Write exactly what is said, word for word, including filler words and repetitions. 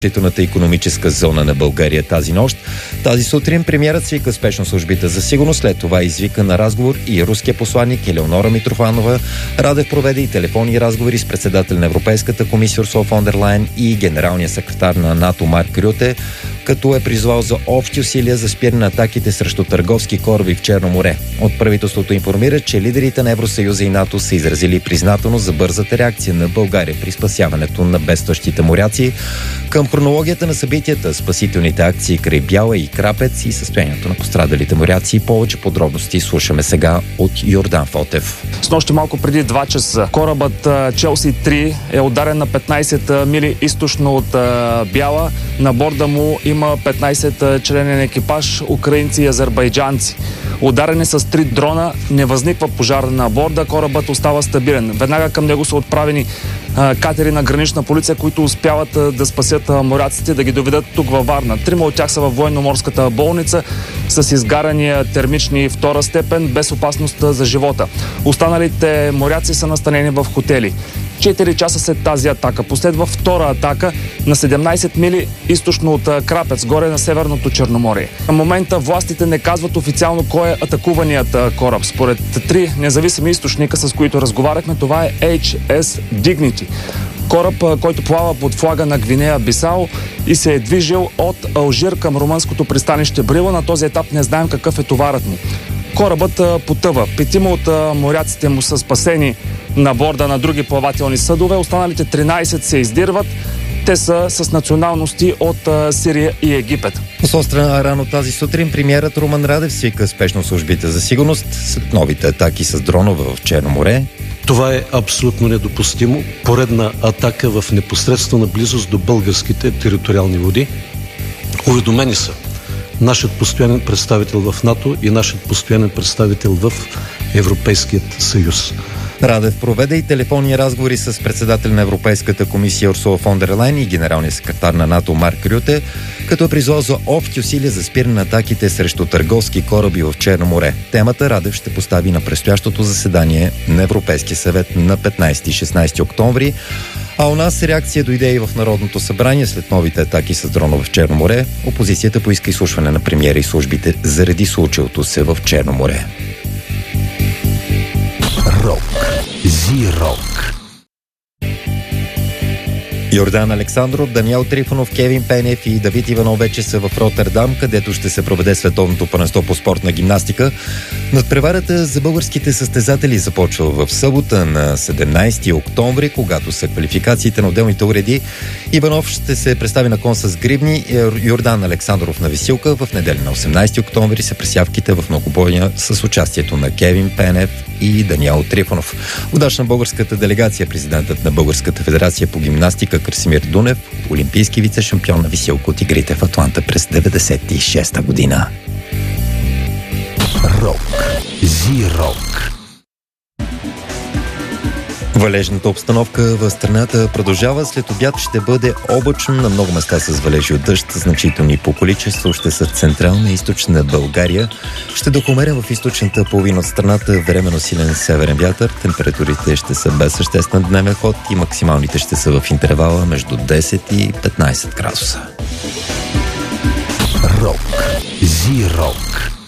на икономическа зона на България тази нощ. Тази сутрин премиерът свика спешно службите за сигурност, след това извика на разговор и руския посланник Елеонора Митрофанова. Радев проведе и телефонни разговори с председател на Европейската комисия Урсула фон дер Лайен и генералния секретар на НАТО Марк Рюте, като е призвал за общи усилия за спиране на атаките срещу търговски кораби в Черно море. От правителството информира, че лидерите на Евросъюза и НАТО са изразили признателност за бързата реакция на България при спасяването на бедстващите моряци. Към хронологията на събитията, спасителните акции край Бяла и Крапец и състоянието на пострадалите моряци, повече подробности слушаме сега от Йордан Фотев. С нощи малко преди два часа корабът Челси три е ударен на петнайсет мили източно от Бяла. На борда му има петнайсет членен екипаж, украинци и азербайджанци. Ударени с три дрона, не възниква пожар на борда, корабът остава стабилен. Веднага към него са отправени а, катери на гранична полиция, които успяват а, да спасят а, моряците, да ги доведат тук във Варна. Трима от тях са във военно-морската болница с изгарания термични втора степен, без опасност за живота. Останалите моряци са настанени в хотели. Четири часа след тази атака последва втора атака на седемнайсет мили източно от Крапец, горе на Северното Черноморие. На момента властите не казват официално кой е атакуваният кораб. Според три независими източника, с които разговаряхме, това е Ейч Ес Dignity. Кораб, който плава под флага на Гвинея Бисао и се е движил от Алжир към румънското пристанище Брила. На този етап не знаем какъв е товарът му. Корабът потъва. Петима от моряците му са спасени на борда на други плавателни съдове. Останалите тринайсет се издирват. Те са с националности от Сирия и Египет. От своя страна, рано тази сутрин премиерът Румен Радев свика спешно службите за сигурност след новите атаки с дронове в Черно море. Това е абсолютно недопустимо. Поредна атака в непосредствена близост до българските териториални води. Уведомени са нашият постоянен представител в НАТО и нашият постоянен представител в Европейският съюз. Радев проведе и телефонни разговори с председател на Европейската комисия Урсула фон дер Лайен и генералния секретар на НАТО Марк Рюте, като е призвал за общи усилия за спиране на атаките срещу търговски кораби в Черно море. Темата Радев ще постави на предстоящото заседание на Европейския съвет на петнайсети и шестнайсети октомври. А у нас реакция дойде и в Народното събрание след новите атаки с дронове в Черно море. Опозицията поиска изслушване на премиера и службите заради случилото се в Черно море. Рок. Зи-рок. Йордан Александров, Даниел Трифонов, Кевин Пенев и Давид Иванов вече са в Роттердам, където ще се проведе световното първенство по спортна гимнастика. Надпреварата за българските състезатели започва в събота на седемнайсети октомври, когато са квалификациите на отделните уреди. Иванов ще се представи на кон с грибни, Йордан Александров на висилка. В неделя на осемнайсети октомври са пресявките в многобойня с участието на Кевин Пенев и Даниел Трифонов. Удачна българската делегация, президентът на Българската федерация по гимнастика Красимир Дунев, олимпийски вице-шампион на висилка от игрите в Атланта през деветдесет и шеста година. Рок. Зи-рок. Валежната обстановка в страната продължава. След обяд ще бъде облачно, на много места с валежи от дъжд, значителни по количество ще са в централна и източна България. Ще дохомерен в източната половина от страната временно силен северен вятър. Температурите ще са без съществен дневен ход и максималните ще са в интервала между десет и петнайсет градуса. Рок. Зи-рок.